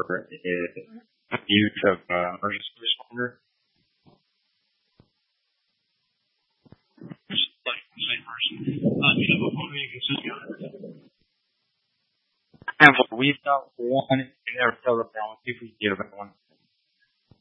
for use of emergency responder. And we've got one in Arizona. I'll see if we can get another one.